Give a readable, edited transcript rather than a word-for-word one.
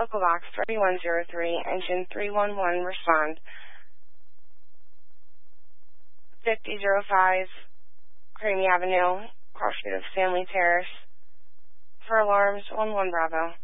Local Box 3103, Engine 311, respond. 5005, Creamy Avenue, cross street of Stanley Terrace. For alarms, 11 Bravo.